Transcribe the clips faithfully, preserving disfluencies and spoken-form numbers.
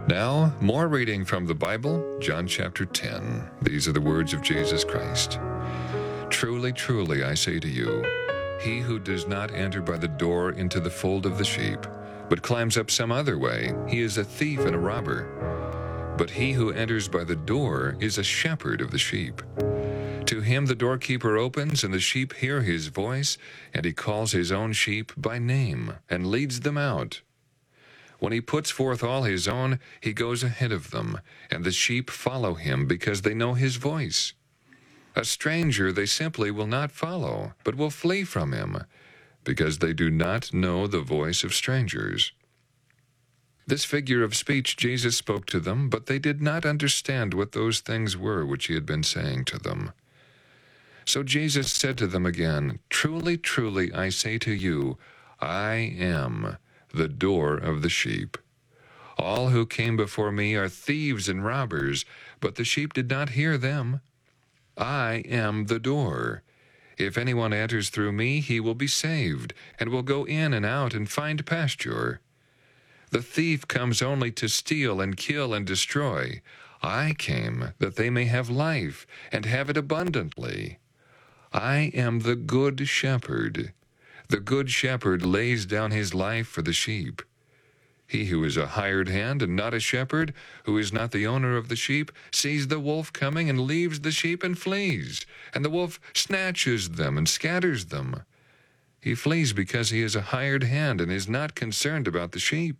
Now, more reading from the Bible, John chapter ten. These are the words of Jesus Christ. Truly, truly, I say to you, he who does not enter by the door into the fold of the sheep, but climbs up some other way, he is a thief and a robber. But he who enters by the door is a shepherd of the sheep. To him the doorkeeper opens, and the sheep hear his voice, and he calls his own sheep by name, and leads them out. When he puts forth all his own, he goes ahead of them, and the sheep follow him because they know his voice. A stranger they simply will not follow, but will flee from him, because they do not know the voice of strangers. This figure of speech Jesus spoke to them, but they did not understand what those things were which he had been saying to them. So Jesus said to them again, Truly, truly, I say to you, I am the door of the sheep. All who came before me are thieves and robbers, but the sheep did not hear them. I am the door. If anyone enters through me, he will be saved, and will go in and out and find pasture. The thief comes only to steal and kill and destroy. I came that they may have life, and have it abundantly. I am the good shepherd. The good shepherd lays down his life for the sheep. He who is a hired hand and not a shepherd, who is not the owner of the sheep, sees the wolf coming and leaves the sheep and flees, and the wolf snatches them and scatters them. He flees because he is a hired hand and is not concerned about the sheep.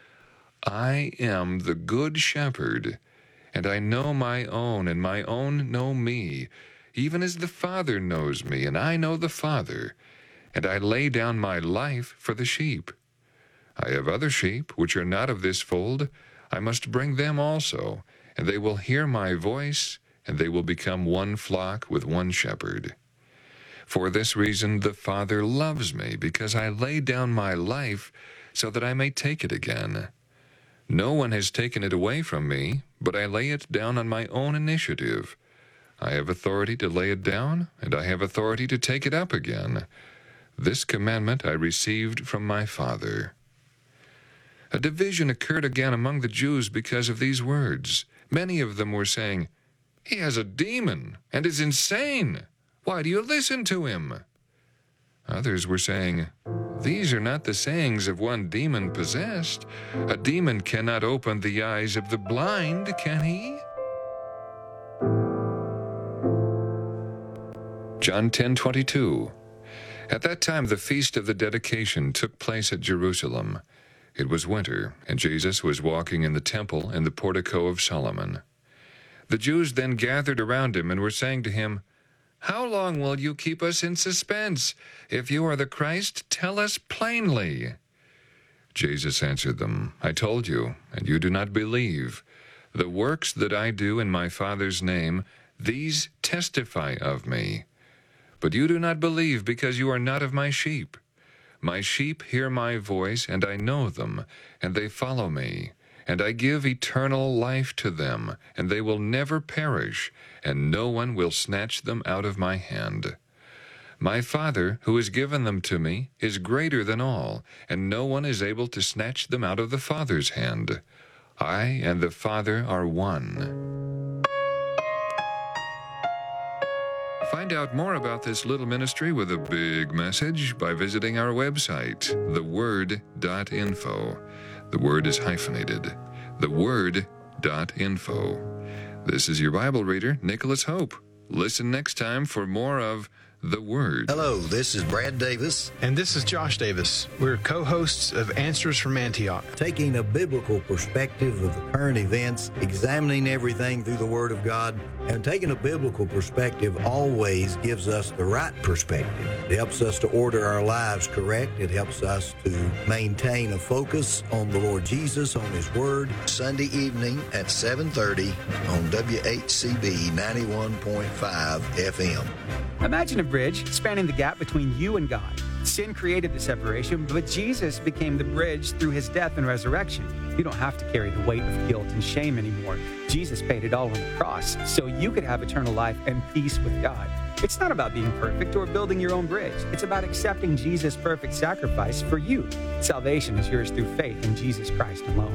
I am the good shepherd, and I know my own, and my own know me, even as the Father knows me, and I know the Father, and I lay down my life for the sheep. I have other sheep which are not of this fold. I must bring them also, and they will hear my voice, and they will become one flock with one shepherd. For this reason the Father loves me, because I lay down my life so that I may take it again. No one has taken it away from me, but I lay it down on my own initiative. I have authority to lay it down, and I have authority to take it up again. This commandment I received from my Father. A division occurred again among the Jews because of these words. Many of them were saying, He has a demon and is insane. Why do you listen to him? Others were saying, These are not the sayings of one demon-possessed. A demon cannot open the eyes of the blind, can he? John ten twenty-two. At that time the feast of the dedication took place at Jerusalem. It was winter, and Jesus was walking in the temple in the portico of Solomon. The Jews then gathered around him and were saying to him, How long will you keep us in suspense? If you are the Christ, tell us plainly. Jesus answered them, I told you, and you do not believe. The works that I do in my Father's name, these testify of me. But you do not believe because you are not of my sheep. My sheep hear my voice, and I know them, and they follow me. And I give eternal life to them, and they will never perish, and no one will snatch them out of my hand. My Father, who has given them to me, is greater than all, and no one is able to snatch them out of the Father's hand. I and the Father are one. Find out more about this little ministry with a big message by visiting our website, the word dot info. The word is hyphenated. the word dot info. This is your Bible reader, Nicholas Hope. Listen next time for more of The Word. Hello, this is Brad Davis. And this is Josh Davis. We're co-hosts of Answers from Antioch. Taking a biblical perspective of the current events, examining everything through the Word of God, and taking a biblical perspective always gives us the right perspective. It helps us to order our lives correct. It helps us to maintain a focus on the Lord Jesus, on His Word. Sunday evening at seven thirty on W H C B ninety-one point five F M. Imagine a bridge spanning the gap between you and God. Sin created the separation, but Jesus became the bridge through His death and resurrection. You don't have to carry the weight of guilt and shame anymore. Jesus paid it all on the cross, so you could have eternal life and peace with God. It's not about being perfect or building your own bridge. It's about accepting Jesus' perfect sacrifice for you. Salvation is yours through faith in Jesus Christ alone.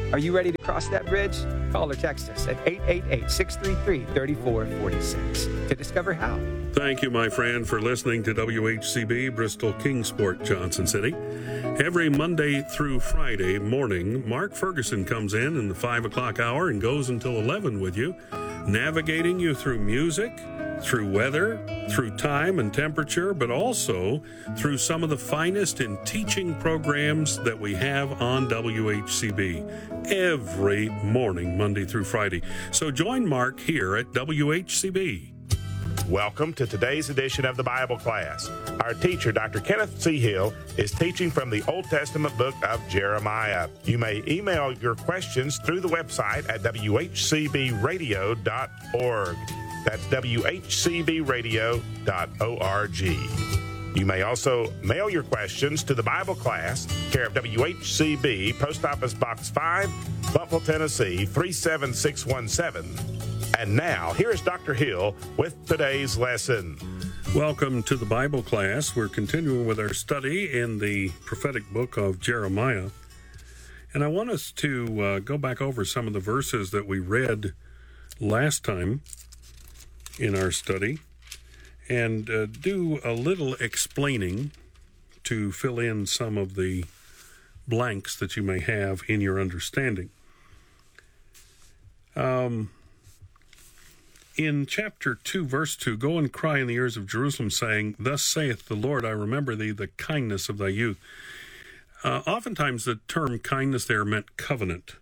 Are you ready to cross that bridge? Call or text us at eight eight eight, six three three, three four four six to discover how. Thank you, my friend, for listening to W H C B Bristol Kingsport, Johnson City. Every Monday through Friday morning, Mark Ferguson comes in in the five o'clock hour and goes until eleven with you, navigating you through music, through weather, through time and temperature, but also through some of the finest in teaching programs that we have on W H C B every morning, Monday through Friday. So join Mark here at W H C B. Welcome to today's edition of the Bible class. Our teacher, Doctor Kenneth C. Hill, is teaching from the Old Testament book of Jeremiah. You may email your questions through the website at w h c b radio dot org. That's w h c b radio dot org. You may also mail your questions to the Bible class, care of W H C B, Post Office Box five, Buffalo, Tennessee, three seven six one seven. And now, here is Doctor Hill with today's lesson. Welcome to the Bible class. We're continuing with our study in the prophetic book of Jeremiah. And I want us to uh, go back over some of the verses that we read last time in our study and uh, do a little explaining to fill in some of the blanks that you may have in your understanding. Um... In chapter two, verse two, go and cry in the ears of Jerusalem, saying, Thus saith the Lord, I remember thee, the kindness of thy youth. Uh, oftentimes the term kindness there meant covenant.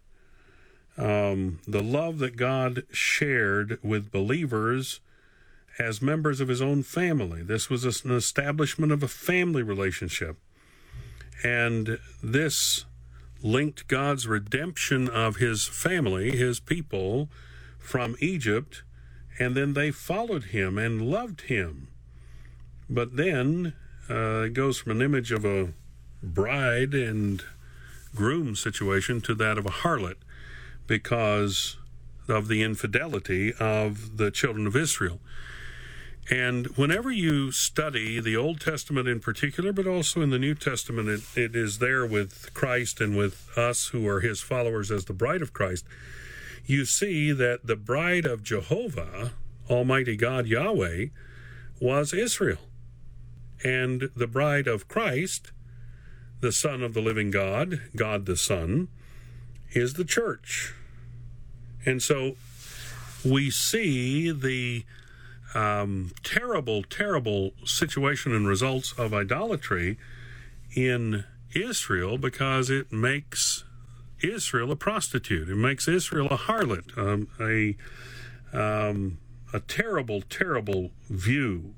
Um, the love that God shared with believers as members of his own family. This was an establishment of a family relationship. And this linked God's redemption of his family, his people, from Egypt. And then they followed him and loved him. But then uh, it goes from an image of a bride and groom situation to that of a harlot because of the infidelity of the children of Israel. And whenever you study the Old Testament in particular, but also in the New Testament, it, it is there with Christ and with us who are his followers as the bride of Christ. You see that the bride of Jehovah, Almighty God Yahweh, was Israel. And the bride of Christ, the Son of the living God, God the Son, is the church. And so we see the um, terrible, terrible situation and results of idolatry in Israel because it makes Israel a prostitute. It makes Israel a harlot, um, a um, a terrible, terrible view.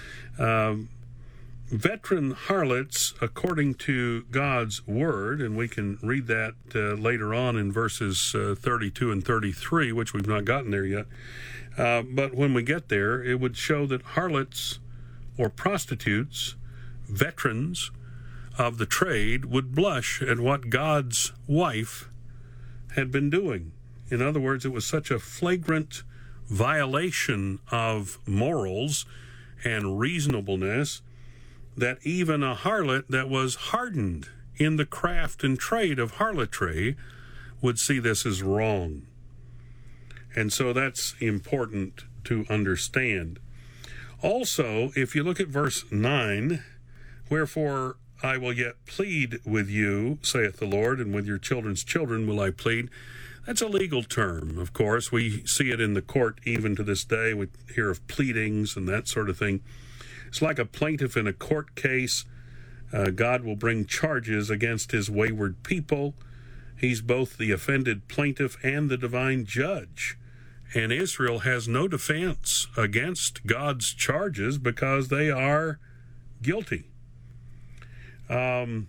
Um, veteran harlots, according to God's word, and we can read that uh, later on in verses uh, thirty-two and thirty-three, which we've not gotten there yet. Uh, but when we get there, it would show that harlots or prostitutes, veterans of the trade, would blush at what God's wife had been doing. In other words, it was such a flagrant violation of morals and reasonableness that even a harlot that was hardened in the craft and trade of harlotry would see this as wrong. And so that's important to understand. Also, if you look at verse nine, wherefore I will yet plead with you, saith the Lord, and with your children's children will I plead. That's a legal term, of course. We see it in the court even to this day. We hear of pleadings and that sort of thing. It's like a plaintiff in a court case. Uh, God will bring charges against his wayward people. He's both the offended plaintiff and the divine judge. And Israel has no defense against God's charges because they are guilty. Um,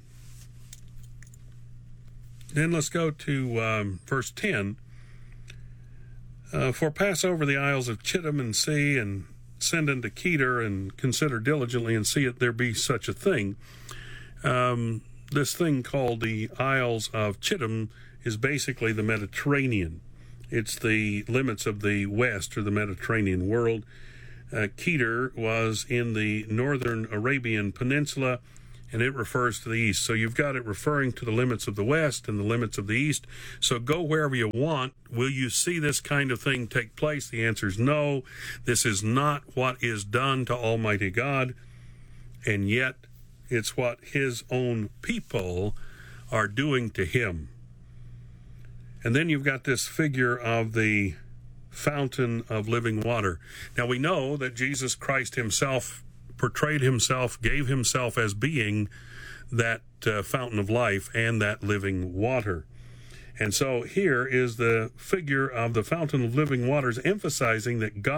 then let's go to um, verse ten. Uh, For pass over the isles of Chittim and see, and send unto Kedar, and consider diligently, and see if there be such a thing. Um, this thing called the Isles of Chittim is basically the Mediterranean. It's the limits of the west, or the Mediterranean world. Uh, Kedar was in the northern Arabian Peninsula, and it refers to the east. So you've got it referring to the limits of the west and the limits of the east. So go wherever you want. Will you see this kind of thing take place? The answer is no. This is not what is done to Almighty God, and yet it's what his own people are doing to him. And then you've got this figure of the fountain of living water. Now we know that Jesus Christ himself portrayed himself, gave himself as being that uh, fountain of life and that living water. And so here is the figure of the fountain of living waters, emphasizing that God